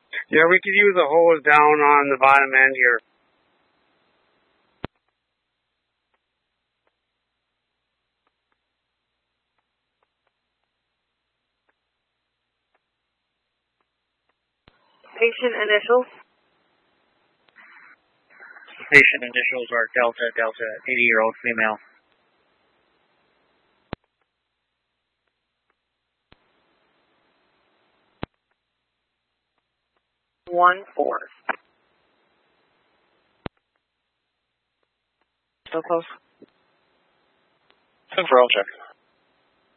Yeah, we could use a hose down on the bottom end here. Patient initials. Patient initials are Delta, 80-year-old female. One four. So close. 10 for all check.